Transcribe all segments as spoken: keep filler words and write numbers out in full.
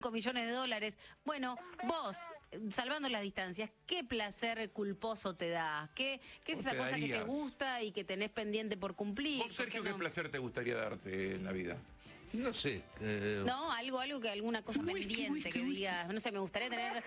millones de dólares. Bueno, vos, salvando las distancias, ¿qué placer culposo te da? ¿Qué, qué es esa cosa que te gusta y que tenés pendiente por cumplir? ¿Vos, Sergio, qué, qué no? placer te gustaría darte en la vida? No sé. Eh... No, algo, algo que alguna cosa Uy, pendiente uy, que uy. digas. No sé, me gustaría tener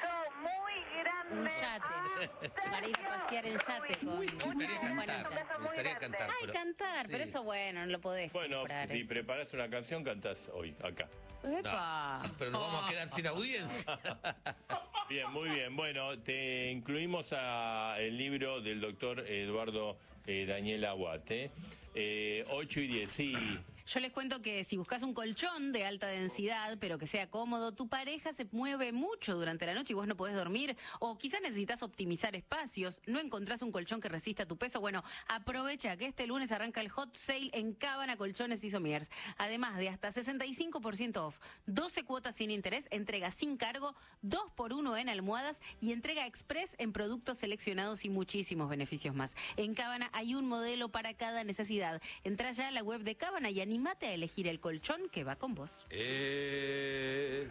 un yate para ir a pasear en yate con. Me gustaría cantar, me gustaría cantar. Ay, pero- cantar, sí. pero eso bueno, no lo podés Bueno, comprar. si eso. preparás una canción, cantás hoy, acá. ¡Epa! No, pero nos vamos a quedar sin audiencia. Bien, muy bien. Bueno, te incluimos a el libro del doctor Eduardo eh, Daniel Aguate. Eh, ocho y diez, sí. Yo les cuento que si buscas un colchón de alta densidad, pero que sea cómodo, tu pareja se mueve mucho durante la noche y vos no podés dormir, o quizás necesitas optimizar espacios, no encontrás un colchón que resista tu peso. Bueno, aprovecha que este lunes arranca el hot sale en Cábana Colchones y Somiers. Además de hasta sesenta y cinco por ciento off, doce cuotas sin interés, entrega sin cargo, dos por uno en almohadas y entrega express en productos seleccionados y muchísimos beneficios más. En Cábana hay un modelo para cada necesidad. Entrá ya a la web de Cábana y anímate a elegir el colchón que va con vos. Eh,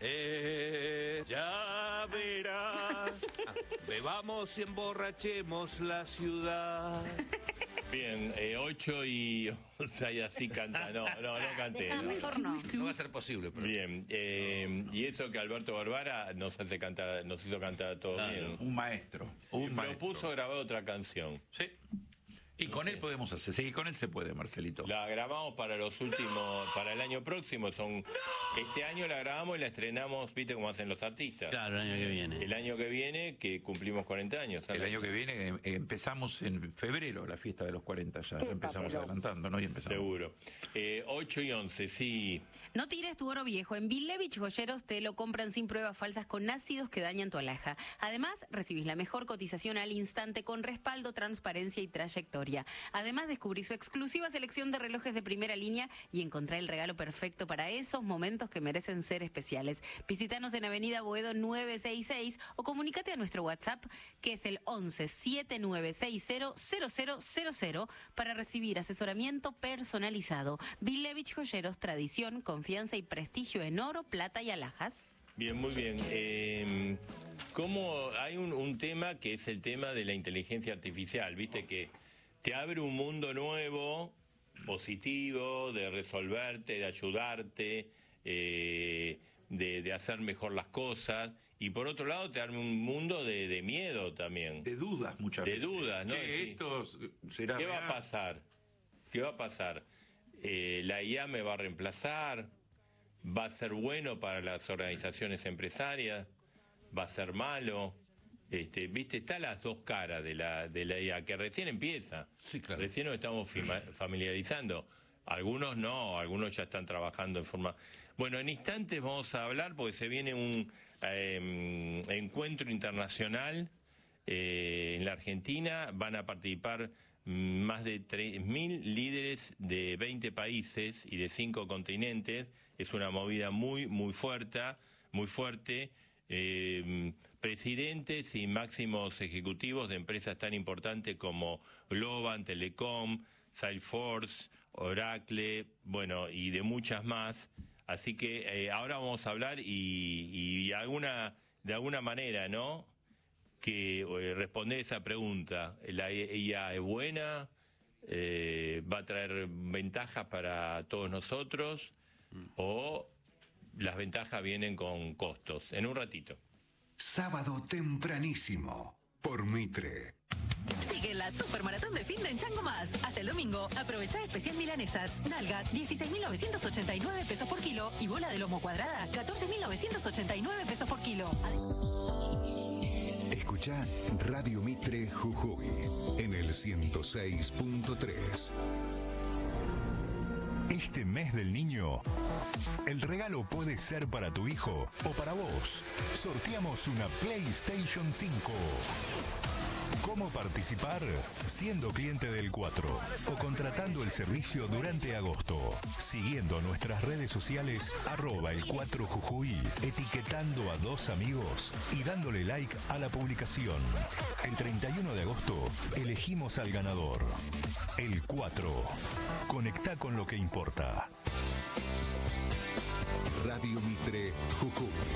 eh, ya verás. Bebamos y emborrachemos la ciudad. Bien, eh, ocho y once y así canta. No, no, no canté. Dejá, no. mejor no. No va a ser posible, pero... Bien, eh, y eso que Alberto Barbara nos hace cantar, nos hizo cantar todo Claro. bien. Un maestro. Un Y maestro. propuso grabar otra canción. Sí. Y con él podemos hacer. Sí, con él se puede, Marcelito. La grabamos para los últimos, para el año próximo. Son, este año la grabamos y la estrenamos, viste cómo hacen los artistas. Claro, el año que viene. El año que viene, que cumplimos cuarenta años. El año que viene eh, empezamos en febrero la fiesta de los cuarenta ya. Ya empezamos adelantando, ¿no? Y empezamos. Seguro. Eh, ocho y once, sí. No tires tu oro viejo. En Villevich Joyeros te lo compran sin pruebas falsas con ácidos que dañan tu alhaja. Además, recibís la mejor cotización al instante con respaldo, transparencia y trayectoria. Además, descubrí su exclusiva selección de relojes de primera línea y encontré el regalo perfecto para esos momentos que merecen ser especiales. Visítanos en Avenida Boedo nueve seis seis o comunícate a nuestro WhatsApp, que es el once siete nueve seis cero cero cero cero cero, para recibir asesoramiento personalizado. Villevich Joyeros, tradición, confianza y prestigio en oro, plata y alhajas. Bien, muy bien. Eh, ¿cómo hay un, un tema que es el tema de la inteligencia artificial? Viste que te abre un mundo nuevo, positivo, de resolverte, de ayudarte, eh, de, de hacer mejor las cosas. Y por otro lado te abre un mundo de, de miedo también. De dudas muchas De veces. dudas, ¿no? Che, Sí. esto será ¿Qué va real. a pasar? ¿Qué va a pasar? Eh, ¿La I A me va a reemplazar? ¿Va a ser bueno para las organizaciones empresarias? ¿Va a ser malo? Este, viste, está las dos caras de la, de la I A, que recién empieza. Sí, claro. Recién nos estamos fima- familiarizando. Algunos no, algunos ya están trabajando en forma... Bueno, en instantes vamos a hablar porque se viene un eh, encuentro internacional eh, en la Argentina. Van a participar más de tres mil líderes de veinte países y de cinco continentes. Es una movida muy, muy fuerte, muy fuerte. Eh, presidentes y máximos ejecutivos de empresas tan importantes como Globant, Telecom, Salesforce, Oracle, bueno, y de muchas más. Así que eh, ahora vamos a hablar y, y alguna, de alguna manera, ¿no?, que eh, responder esa pregunta. ¿La I A es buena? Eh, ¿Va a traer ventajas para todos nosotros? ¿O las ventajas vienen con costos? En un ratito. Sábado tempranísimo por Mitre. Sigue la Supermaratón de Fin de en Chango Más. Hasta el domingo, aprovecha especial milanesas. Nalga, dieciséis mil novecientos ochenta y nueve pesos por kilo. Y bola de lomo cuadrada, catorce mil novecientos ochenta y nueve pesos por kilo. Escucha Radio Mitre Jujuy en el ciento seis punto tres. Este mes del niño, el regalo puede ser para tu hijo o para vos. Sorteamos una PlayStation cinco. ¿Cómo participar? Siendo cliente del cuatro o contratando el servicio durante agosto. Siguiendo nuestras redes sociales, arroba el cuatro Jujuy, etiquetando a dos amigos y dándole like a la publicación. El treinta y uno de agosto elegimos al ganador. El cuatro. Conectá con lo que importa. Radio Mitre Jujuy.